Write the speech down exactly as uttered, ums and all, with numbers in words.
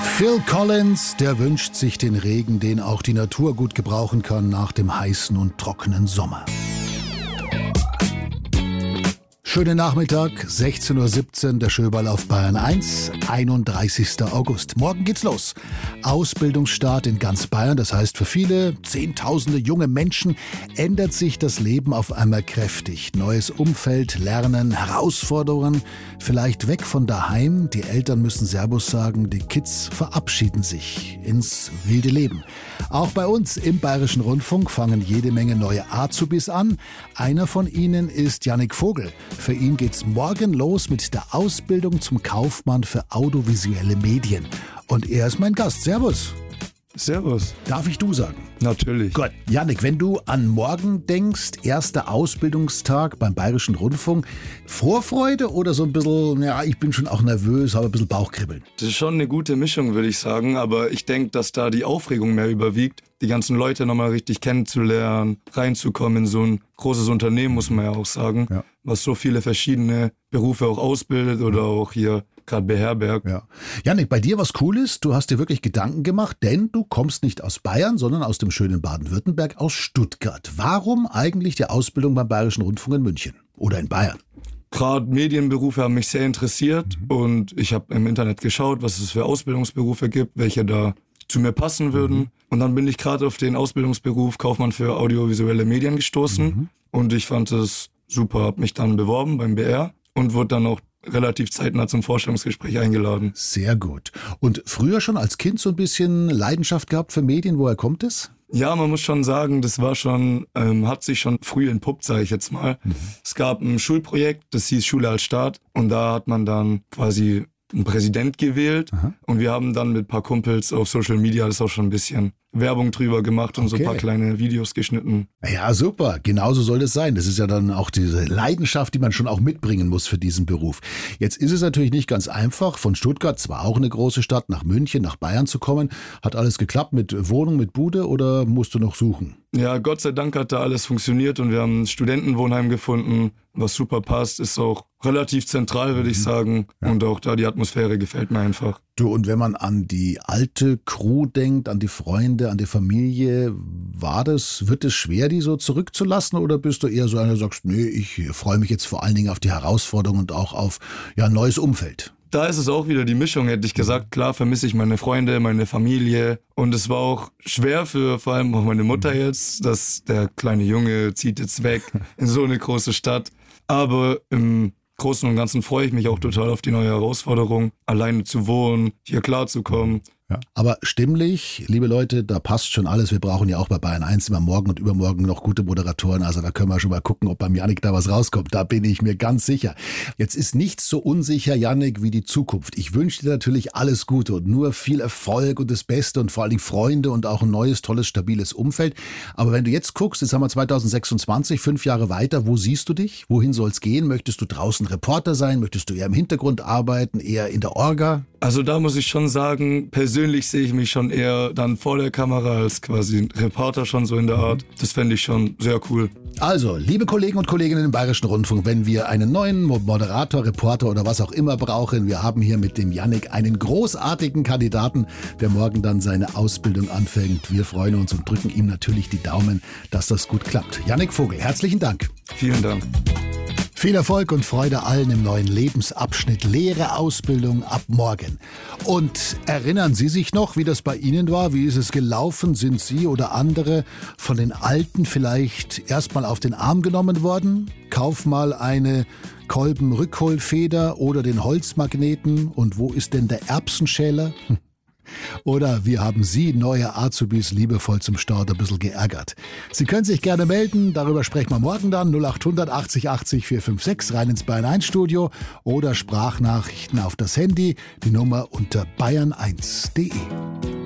Phil Collins, der wünscht sich den Regen, den auch die Natur gut gebrauchen kann nach dem heißen und trockenen Sommer. Schönen Nachmittag, sechzehn Uhr siebzehn, der Schöberl auf Bayern eins, einunddreißigster August. Morgen geht's los. Ausbildungsstart in ganz Bayern, das heißt für viele, zehntausende junge Menschen, ändert sich das Leben auf einmal kräftig. Neues Umfeld, Lernen, Herausforderungen, vielleicht weg von daheim. Die Eltern müssen Servus sagen, die Kids verabschieden sich ins wilde Leben. Auch bei uns im Bayerischen Rundfunk fangen jede Menge neue Azubis an. Einer von ihnen ist Jannik Vogel. Für ihn geht's morgen los mit der Ausbildung zum Kaufmann für audiovisuelle Medien. Und er ist mein Gast. Servus. Servus. Darf ich du sagen? Natürlich. Gut. Jannik, wenn du an morgen denkst, erster Ausbildungstag beim Bayerischen Rundfunk, Vorfreude oder so ein bisschen, ja, ich bin schon auch nervös, habe ein bisschen Bauchkribbeln? Das ist schon eine gute Mischung, würde ich sagen. Aber ich denke, dass da die Aufregung mehr überwiegt, die ganzen Leute nochmal richtig kennenzulernen, reinzukommen in so ein großes Unternehmen, muss man ja auch sagen, ja, was so viele verschiedene Berufe auch ausbildet oder auch hier gerade beherbergt. Ja. Jannik, bei dir was cool ist, du hast dir wirklich Gedanken gemacht, denn du kommst nicht aus Bayern, sondern aus dem schönen Baden-Württemberg, aus Stuttgart. Warum eigentlich die Ausbildung beim Bayerischen Rundfunk in München oder in Bayern? Gerade Medienberufe haben mich sehr interessiert mhm. und ich habe im Internet geschaut, was es für Ausbildungsberufe gibt, welche da zu mir passen würden. Mhm. Und dann bin ich gerade auf den Ausbildungsberuf Kaufmann für audiovisuelle Medien gestoßen mhm. und ich fand es super, habe mich dann beworben beim B R und wurde dann auch relativ zeitnah zum Vorstellungsgespräch eingeladen. Sehr gut. Und früher schon als Kind so ein bisschen Leidenschaft gehabt für Medien? Woher kommt es? Ja, man muss schon sagen, das war schon, ähm, hat sich schon früh entpuppt, sage ich jetzt mal. Mhm. Es gab ein Schulprojekt, das hieß Schule als Staat und da hat man dann quasi einen Präsident gewählt. Aha. Und wir haben dann mit ein paar Kumpels auf Social Media das auch schon ein bisschen Werbung drüber gemacht und okay. so ein paar kleine Videos geschnitten. Ja, super. Genauso soll es sein. Das ist ja dann auch diese Leidenschaft, die man schon auch mitbringen muss für diesen Beruf. Jetzt ist es natürlich nicht ganz einfach, von Stuttgart, zwar auch eine große Stadt, nach München, nach Bayern zu kommen. Hat alles geklappt mit Wohnung, mit Bude oder musst du noch suchen? Ja, Gott sei Dank hat da alles funktioniert und wir haben ein Studentenwohnheim gefunden, was super passt, ist auch relativ zentral, würde ich sagen. Ja. Und auch da die Atmosphäre gefällt mir einfach. Du, und wenn man an die alte Crew denkt, an die Freunde, an die Familie, war das, wird es schwer, die so zurückzulassen oder bist du eher so einer, der sagst, nee, ich freue mich jetzt vor allen Dingen auf die Herausforderung und auch auf ja, ein neues Umfeld? Da ist es auch wieder die Mischung, hätte ich gesagt. Klar vermisse ich meine Freunde, meine Familie. Und es war auch schwer für vor allem auch meine Mutter jetzt, dass der kleine Junge zieht jetzt weg in so eine große Stadt. Aber im Großen und Ganzen freue ich mich auch total auf die neue Herausforderung, alleine zu wohnen, hier klarzukommen. Ja. Aber stimmlich, liebe Leute, da passt schon alles. Wir brauchen ja auch bei Bayern eins immer morgen und übermorgen noch gute Moderatoren. Also da können wir schon mal gucken, ob beim Jannik da was rauskommt. Da bin ich mir ganz sicher. Jetzt ist nichts so unsicher, Jannik, wie die Zukunft. Ich wünsche dir natürlich alles Gute und nur viel Erfolg und das Beste und vor allen Dingen Freunde und auch ein neues, tolles, stabiles Umfeld. Aber wenn du jetzt guckst, jetzt haben wir zwanzig sechsundzwanzig, fünf Jahre weiter, wo siehst du dich? Wohin soll es gehen? Möchtest du draußen Reporter sein? Möchtest du eher im Hintergrund arbeiten? Eher in der Orga? Also da muss ich schon sagen, persönlich sehe ich mich schon eher dann vor der Kamera als quasi Reporter schon so in der Art. Das fände ich schon sehr cool. Also, liebe Kollegen und Kolleginnen im Bayerischen Rundfunk, wenn wir einen neuen Moderator, Reporter oder was auch immer brauchen, wir haben hier mit dem Jannik einen großartigen Kandidaten, der morgen dann seine Ausbildung anfängt. Wir freuen uns und drücken ihm natürlich die Daumen, dass das gut klappt. Jannik Vogel, herzlichen Dank. Vielen Dank. Viel Erfolg und Freude allen im neuen Lebensabschnitt Lehre, Ausbildung ab morgen. Und erinnern Sie sich noch, wie das bei Ihnen war? Wie ist es gelaufen? Sind Sie oder andere von den Alten vielleicht erstmal auf den Arm genommen worden? Kauf mal eine Kolben-Rückholfeder oder den Holzmagneten. Und wo ist denn der Erbsenschäler? Oder wie haben Sie neue Azubis liebevoll zum Start ein bisschen geärgert? Sie können sich gerne melden, darüber sprechen wir morgen dann, null acht hundert achtzig achtzig vier fünf sechs, rein ins Bayern eins Studio oder Sprachnachrichten auf das Handy, die Nummer unter bayern eins punkt de.